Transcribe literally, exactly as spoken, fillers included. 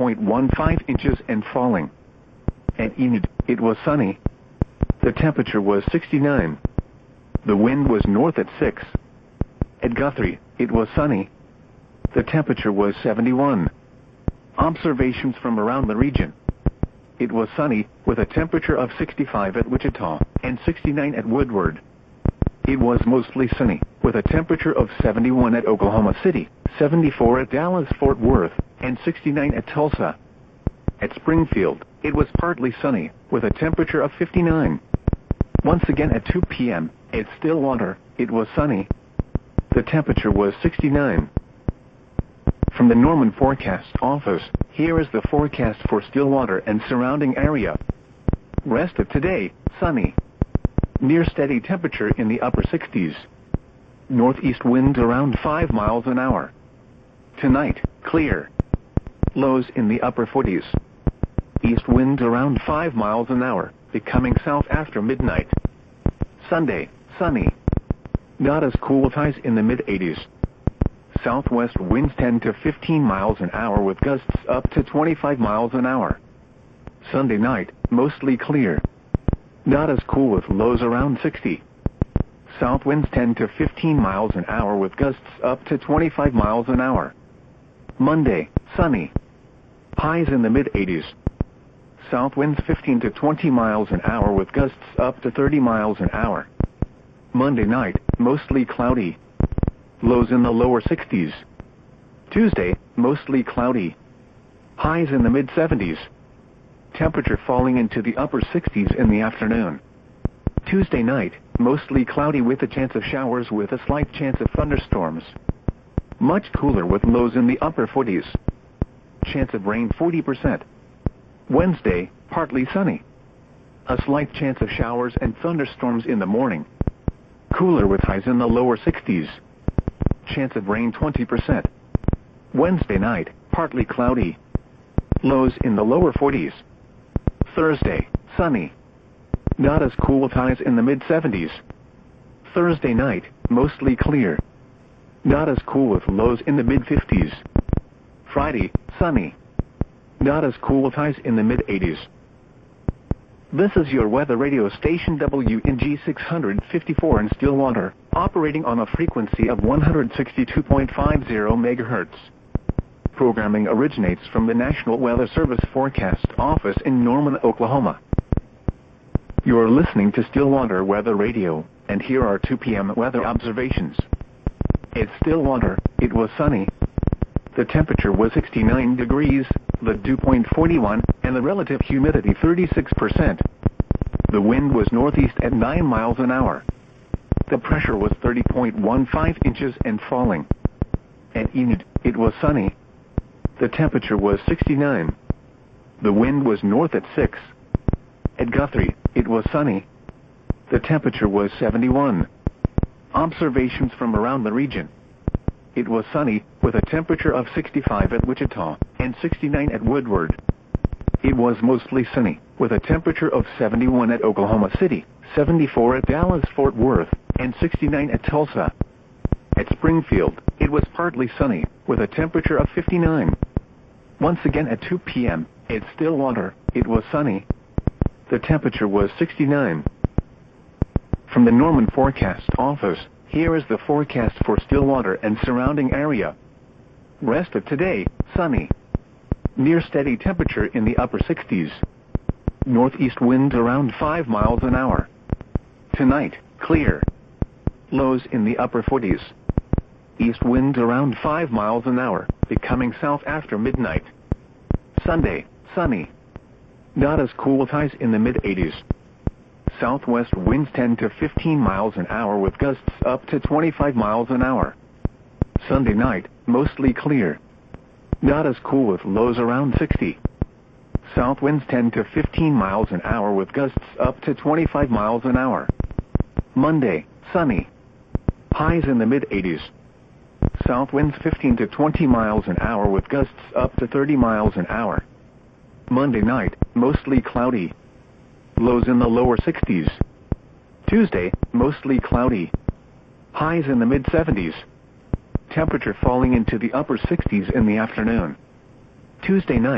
point one five inches and falling. At Enid, it was sunny. The temperature was sixty-nine. The wind was north at six. At Guthrie, it was sunny. The temperature was seventy-one. Observations from around the region. It was sunny, with a temperature of sixty-five at Wichita, and sixty-nine at Woodward. It was mostly sunny, with a temperature of seventy-one at Oklahoma City, seventy-four at Dallas-Fort Worth, and sixty-nine at Tulsa. At Springfield, it was partly sunny, with a temperature of fifty-nine. Once again at two p m, at Stillwater, it was sunny. The temperature was sixty-nine. From the Norman Forecast Office, here is the forecast for Stillwater and surrounding area. Rest of today, sunny. Near steady temperature in the upper sixties. Northeast winds around five miles an hour. Tonight, clear. Lows in the upper forties. East winds around five miles an hour, becoming south after midnight. Sunday, sunny. Not as cool with highs in the mid-eighties. Southwest winds ten to fifteen miles an hour with gusts up to twenty-five miles an hour. Sunday night, mostly clear. Not as cool with lows around sixty. South winds ten to fifteen miles an hour with gusts up to twenty-five miles an hour. Monday, sunny. Highs in the mid-eighties. South winds fifteen to twenty miles an hour with gusts up to thirty miles an hour. Monday night, mostly cloudy. Lows in the lower sixties. Tuesday, mostly cloudy. Highs in the mid-seventies. Temperature falling into the upper sixties in the afternoon. Tuesday night, mostly cloudy with a chance of showers with a slight chance of thunderstorms. Much cooler with lows in the upper forties. Chance of rain forty percent. Wednesday, partly sunny. A slight chance of showers and thunderstorms in the morning. Cooler with highs in the lower sixties. Chance of rain twenty percent. Wednesday night, partly cloudy. Lows in the lower forties. Thursday, sunny. Not as cool with highs in the mid-seventies. Thursday night, mostly clear. Not as cool with lows in the mid-fifties. Friday, sunny. Not as cool with highs in the mid-eighties. This is your weather radio station W N G six fifty-four in Stillwater, operating on a frequency of one hundred sixty-two point five zero megahertz. Programming originates from the National Weather Service Forecast Office in Norman, Oklahoma. You're listening to Stillwater Weather Radio, and here are two p m weather observations. At Stillwater, it was sunny. The temperature was sixty-nine degrees, the dew point forty-one, and the relative humidity thirty-six percent. The wind was northeast at nine miles an hour. The pressure was thirty point one five inches and falling. At Enid, it was sunny. The temperature was sixty-nine. The wind was north at six. At Guthrie, it was sunny. The temperature was seventy-one. Observations from around the region. It was sunny, with a temperature of sixty-five at Wichita, and sixty-nine at Woodward. It was mostly sunny, with a temperature of seventy-one at Oklahoma City, seventy-four at Dallas-Fort Worth, and sixty-nine at Tulsa. At Springfield, it was partly sunny, with a temperature of fifty-nine. Once again at two p m, at Stillwater, it was sunny. The temperature was sixty-nine. From the Norman Forecast Office, here is the forecast for Stillwater and surrounding area. Rest of today, sunny. Near steady temperature in the upper sixties. Northeast winds around five miles an hour. Tonight, clear. Lows in the upper forties. East winds around five miles an hour, becoming south after midnight. Sunday, sunny. Not as cool with highs in the mid-eighties. Southwest winds ten to fifteen miles an hour with gusts up to twenty-five miles an hour. Sunday night, mostly clear. Not as cool with lows around sixty. South winds ten to fifteen miles an hour with gusts up to twenty-five miles an hour. Monday, sunny. Highs in the mid-eighties. South winds fifteen to twenty miles an hour with gusts up to thirty miles an hour. Monday night, mostly cloudy. Lows in the lower sixties. Tuesday, mostly cloudy. Highs in the mid-seventies. Temperature falling into the upper sixties in the afternoon. Tuesday night.